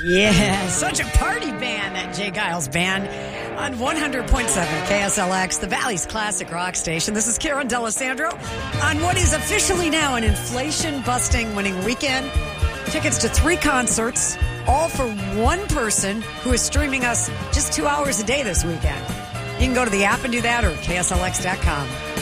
Yeah, such a party band, that Jay Giles band on 100.7 KSLX, the Valley's classic rock station. This is Karen D'Alessandro on what is officially now an inflation-busting winning weekend. Tickets to 3 concerts, all for one person who is streaming us just 2 hours a day this weekend. You can go to the app and do that or KSLX.com.